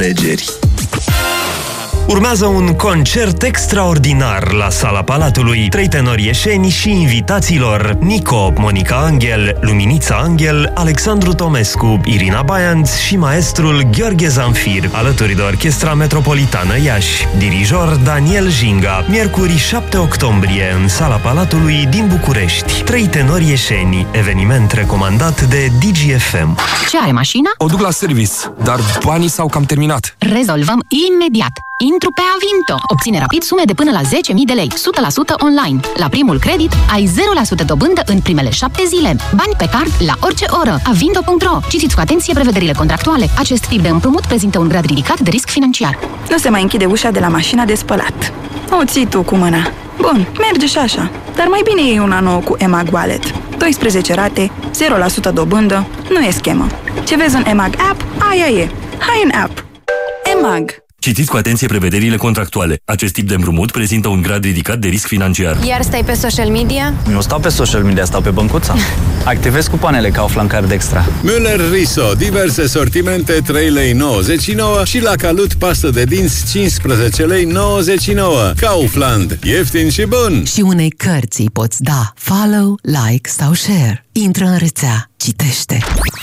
Legeri. Urmează un concert extraordinar la Sala Palatului. 3 tenori ieșeni și invitaților: Nico, Monica Angel, Luminița Angel, Alexandru Tomescu, Irina Baianț și maestrul Gheorghe Zanfir, alături de Orchestra Metropolitană Iași. Dirijor Daniel Jinga. Miercuri 7 octombrie în Sala Palatului din București. 3 tenori ieșeni. Eveniment recomandat de DGFM. Ce are mașina? O duc la service, dar banii s-au cam terminat. Rezolvăm imediat. Intru pe Avinto. Obține rapid sume de până la 10.000 de lei, 100% online. La primul credit ai 0% dobândă în primele 7 zile. Bani pe card la orice oră. Avinto.ro. Citiți cu atenție prevederile contractuale. Acest tip de împrumut prezintă un grad ridicat de risc financiar. Nu se mai închide ușa de la mașina de spălat. O ții tu cu mâna. Bun, merge și așa. Dar mai bine iei una nouă cu EMAG Wallet. 12 rate, 0% dobândă, nu e schemă. Ce vezi în EMAG App, aia e. Hai în app. EMAG. Citiți cu atenție prevederile contractuale. Acest tip de împrumut prezintă un grad ridicat de risc financiar. Iar stai pe social media? Nu stau pe social media, stau pe băncuța. Activez cupoanele Kaufland Card Extra. Müller Riso, diverse sortimente, 3,99 lei și la Calut pastă de dinți 15,99 lei. Kaufland, ieftin și bun! Și unei cărți îi poți da follow, like sau share. Intră în rețea, citește.